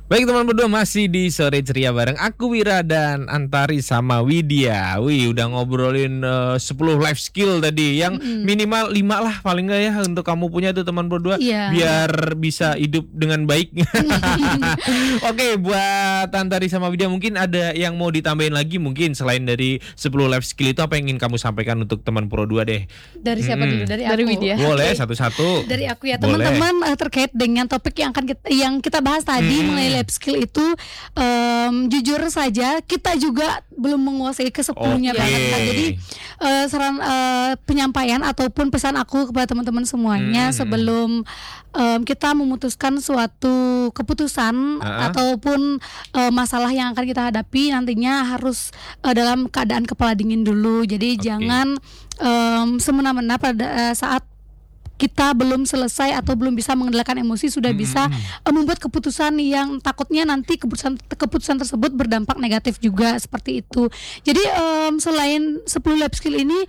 Baik teman berdua, masih di Sore Ceria bareng aku Wira dan Antari sama Widya. Wih, udah ngobrolin 10 life skill tadi. Yang minimal 5 lah paling enggak ya untuk kamu punya tuh teman berdua. Iya. Biar bisa hidup dengan baik. Oke, buat Antari sama Widya mungkin ada yang mau ditambahin lagi mungkin selain dari 10 life skill itu, apa yang ingin kamu sampaikan untuk teman Pro 2 deh? Dari siapa dulu? Dari Dari aku. Widya. Boleh satu-satu. Dari aku ya Boleh. teman-teman, terkait dengan topik yang kita bahas tadi mengenai life skill itu, jujur saja kita juga belum menguasai ke-10-nya Oke. banget kan. Jadi saran penyampaian ataupun pesan aku kepada teman-teman semuanya sebelum kita memutuskan suatu keputusan ataupun masalah yang akan kita hadapi nantinya harus dalam keadaan kepala dingin dulu. Jadi jangan semena-mena pada saat kita belum selesai atau belum bisa mengendalikan emosi sudah bisa membuat keputusan yang takutnya nanti keputusan tersebut berdampak negatif juga, seperti itu. Jadi selain 10 life skill ini,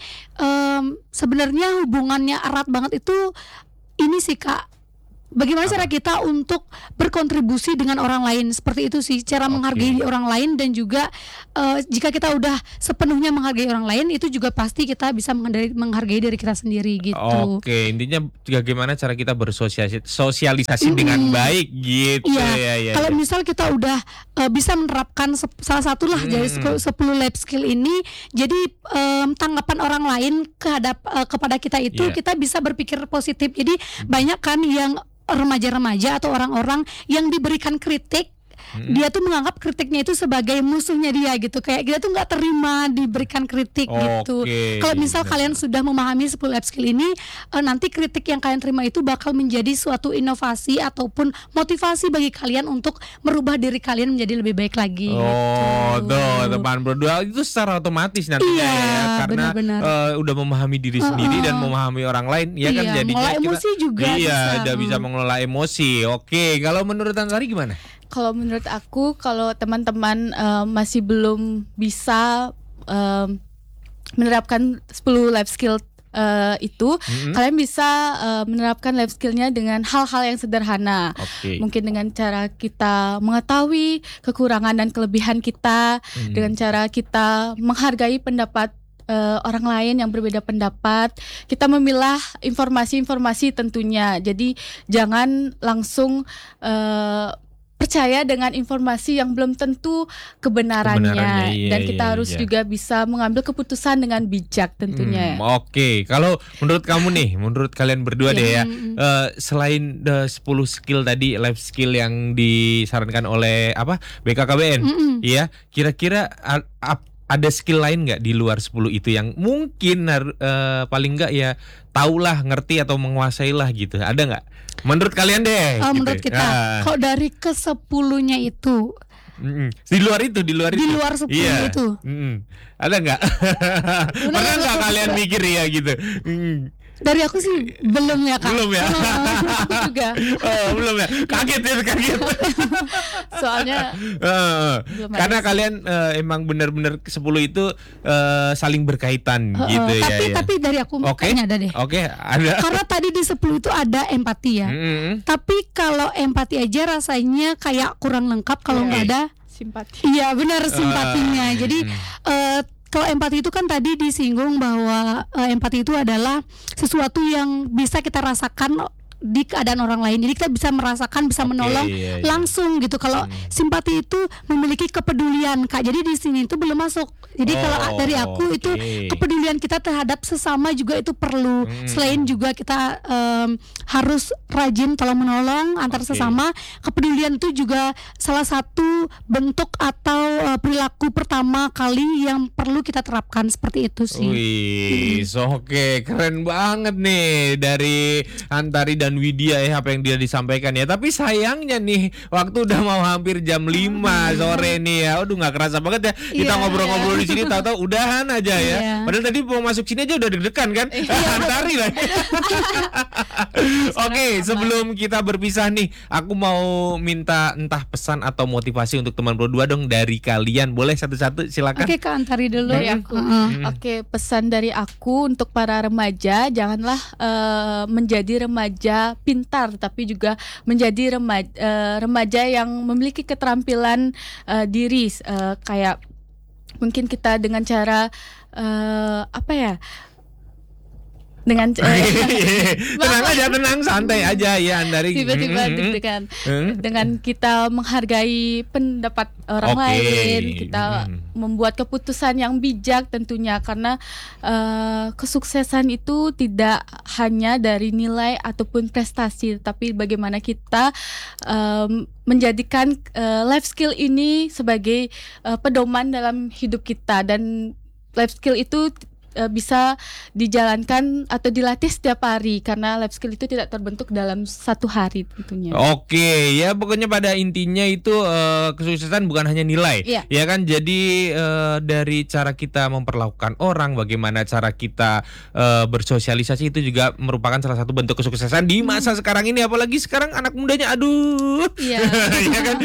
sebenarnya hubungannya erat banget itu ini sih Kak. Bagaimana cara kita untuk berkontribusi dengan orang lain, seperti itu sih, cara menghargai orang lain. Dan juga jika kita udah sepenuhnya menghargai orang lain, itu juga pasti kita bisa menghargai diri kita sendiri gitu. Oke, intinya bagaimana cara kita bersosialisasi dengan baik gitu. Iya, kalau misal kita udah bisa menerapkan salah satu lah dari 10 life skill ini, jadi tanggapan orang lain kepada kita itu kita bisa berpikir positif. Jadi banyak kan yang remaja-remaja atau orang-orang yang diberikan kritik, dia tuh menganggap kritiknya itu sebagai musuhnya dia gitu, kayak dia tuh nggak terima diberikan kritik gitu. Kalau misal kalian sudah memahami 10 life skill ini, nanti kritik yang kalian terima itu bakal menjadi suatu inovasi ataupun motivasi bagi kalian untuk merubah diri kalian menjadi lebih baik lagi. Tuh teman berdua itu secara otomatis nantinya karena udah memahami diri sendiri dan memahami orang lain, ya kan, jadinya mengelola emosi juga udah bisa mengelola emosi. Oke, kalau menurut Antari gimana? Kalau menurut aku, kalau teman-teman masih belum bisa menerapkan 10 life skill itu, kalian bisa menerapkan life skillnya dengan hal-hal yang sederhana. Mungkin dengan cara kita mengetahui kekurangan dan kelebihan kita, dengan cara kita menghargai pendapat orang lain yang berbeda pendapat, kita memilah informasi-informasi tentunya. Jadi jangan langsung percaya dengan informasi yang belum tentu kebenarannya. Dan kita harus juga bisa mengambil keputusan dengan bijak tentunya. Oke, kalau menurut kamu nih, menurut kalian berdua deh ya, selain 10 skill tadi, life skill yang disarankan oleh BKKBN, ya, kira-kira ada skill lain nggak di luar 10 itu yang mungkin paling nggak ya taulah, ngerti atau menguasai lah gitu, ada nggak? Menurut kalian deh. Menurut kita, kok dari ke-10-nya itu, di luar 10 itu, ada nggak? Pernah nggak kalian mikir ya gitu? Dari aku sih belum ya Kak. Belum ya? Aku juga. Belum ya? Kaget. Soalnya karena kalian emang benar-benar 10 itu saling berkaitan gitu ya. Tapi dari aku kayaknya ada deh. Oke, ada. Karena tadi di 10 itu ada empati ya. Tapi kalau empati aja rasanya kayak kurang lengkap kalau nggak ada simpati. Iya benar, simpatinya. Jadi kalau empati itu kan tadi disinggung bahwa empati itu adalah sesuatu yang bisa kita rasakan di keadaan orang lain. Jadi kita bisa merasakan, bisa menolong langsung gitu. Kalau simpati itu memiliki kepedulian Kak. Jadi di sini itu belum masuk. Jadi kalau dari aku itu kepedulian kita terhadap sesama juga itu perlu. Selain juga kita harus rajin tolong menolong antar sesama, kepedulian itu juga salah satu bentuk atau perilaku pertama kali yang perlu kita terapkan, seperti itu sih. Oke, keren banget nih dari Antari dan Widya ya apa yang dia disampaikan ya. Tapi sayangnya nih waktu udah mau hampir jam 5 sore nih ya. Aduh, nggak kerasa banget ya kita ngobrol-ngobrol di sini, tahu-tahu udahan aja ya. Padahal tadi mau masuk sini aja udah deg-degan kan. Antari lah. Oke, sebelum kita berpisah nih, aku mau minta entah pesan atau motivasi untuk teman berdua dong dari kalian. Boleh satu-satu, silakan. Oke, Kak Antari dulu. Dari aku. Oke, pesan dari aku untuk para remaja, janganlah menjadi remaja hanya pintar, tetapi juga menjadi remaja yang memiliki keterampilan diri, kayak mungkin kita dengan cara dengan tenang aja, tenang, santai aja ya Andari. Tiba-tiba deg-degan. Dengan kita menghargai pendapat orang lain, kita membuat keputusan yang bijak tentunya, karena kesuksesan itu tidak hanya dari nilai ataupun prestasi, tapi bagaimana kita menjadikan life skill ini sebagai pedoman dalam hidup kita. Dan life skill itu bisa dijalankan atau dilatih setiap hari, karena life skill itu tidak terbentuk dalam satu hari tentunya. Oke, ya pokoknya pada intinya itu kesuksesan bukan hanya nilai, ya kan. Jadi dari cara kita memperlakukan orang, bagaimana cara kita bersosialisasi itu juga merupakan salah satu bentuk kesuksesan di masa sekarang ini, apalagi sekarang anak mudanya, aduh. Iya. Ya kan?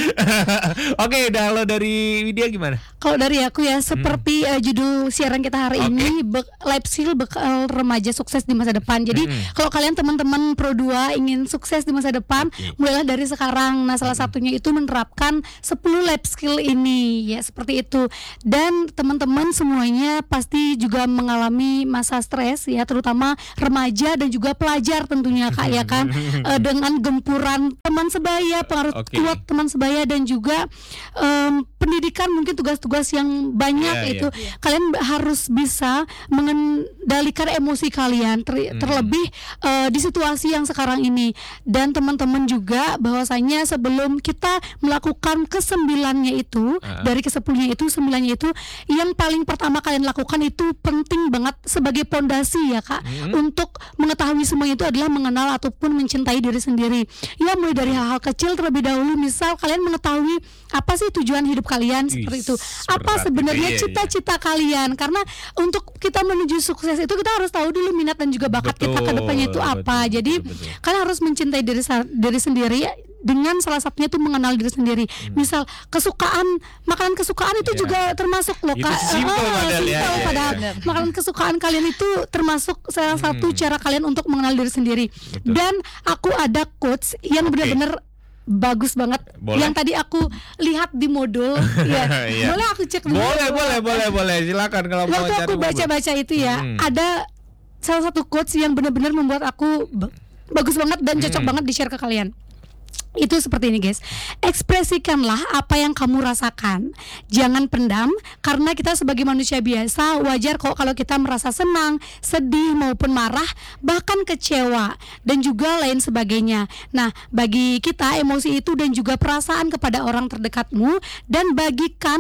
Oke, kalau dari Widya gimana? Kalau dari aku ya, seperti judul siaran kita hari ini, life skill bekal remaja sukses di masa depan. Jadi kalau kalian teman-teman Pro2 ingin sukses di masa depan, mulailah dari sekarang. Nah, salah satunya itu menerapkan 10 life skill ini, ya seperti itu. Dan teman-teman semuanya pasti juga mengalami masa stres ya, terutama remaja dan juga pelajar tentunya Kak, ya kan. Dengan gempuran teman sebaya, pengaruh kuat teman sebaya, dan juga pendidikan, mungkin tugas-tugas yang banyak itu. Kalian harus bisa mengendalikan emosi kalian, terlebih di situasi yang sekarang ini. Dan teman-teman juga bahwasanya sebelum kita melakukan ke-9-nya itu, dari ke-10-nya itu, 9-nya itu, yang paling pertama kalian lakukan itu penting banget sebagai pondasi ya Kak, untuk mengetahui semuanya itu adalah mengenal ataupun mencintai diri sendiri. Ya, mulai dari hal-hal kecil terlebih dahulu. Misal kalian mengetahui apa sih tujuan hidup kalian, seperti itu. Apa sebenarnya cita-cita kalian, karena untuk kita menuju sukses itu kita harus tahu dulu minat dan juga bakat kita ke depannya itu apa. Jadi kalian harus mencintai diri sendiri dengan salah satunya itu mengenal diri sendiri. Misal makanan kesukaan itu juga termasuk loh Kak. Simpel padahal makanan kesukaan kalian itu termasuk salah satu cara kalian untuk mengenal diri sendiri. Dan aku ada quotes yang benar-benar bagus banget. Yang tadi aku lihat di modul ya. Boleh aku cek dulu? Boleh. Silakan kalau mau cari. Waktu aku baca-baca itu ya, ada salah satu quotes yang benar-benar membuat aku bagus banget dan cocok banget di-share ke kalian. Itu seperti ini guys, ekspresikanlah apa yang kamu rasakan, jangan pendam, karena kita sebagai manusia biasa wajar kok kalau kita merasa senang, sedih maupun marah, bahkan kecewa dan juga lain sebagainya. Nah, bagi kita emosi itu dan juga perasaan kepada orang terdekatmu, dan bagikan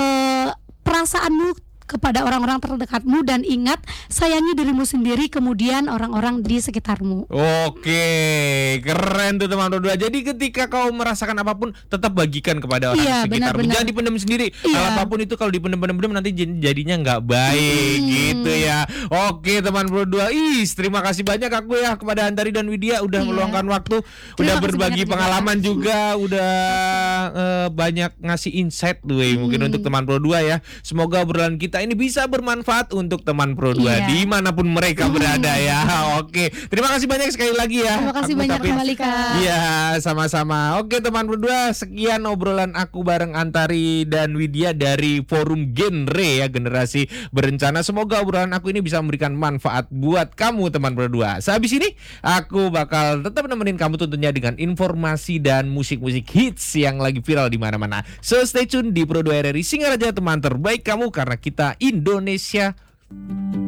perasaanmu kepada orang-orang terdekatmu, dan ingat, sayangi dirimu sendiri, kemudian orang-orang di sekitarmu. Oke, keren tuh teman Pro2. Jadi ketika kau merasakan apapun, tetap bagikan kepada orang di sekitarmu. Benar. Jangan dipendam sendiri. Hal apapun itu kalau dipendam nanti jadinya nggak baik gitu ya. Oke teman Pro2, terima kasih banyak aku ya kepada Antari dan Widya udah meluangkan waktu, udah berbagi pengalaman juga, udah banyak ngasih insight tuh mungkin untuk teman Pro2 ya. Semoga obrolan kita ini bisa bermanfaat untuk teman Pro2 dimanapun mereka berada ya. Oke, terima kasih banyak sekali lagi ya. Terima kasih banyak kembali Kak. Iya, sama-sama. Oke teman Pro2, sekian obrolan aku bareng Antari dan Widya dari Forum Genre ya, Generasi Berencana. Semoga obrolan aku ini bisa memberikan manfaat buat kamu teman Pro2. Sehabis ini aku bakal tetap nemenin kamu tentunya dengan informasi dan musik-musik hits yang lagi viral di mana-mana. So stay tune di Pro2 RRI Singaraja, teman terbaik kamu, karena kita Indonesia.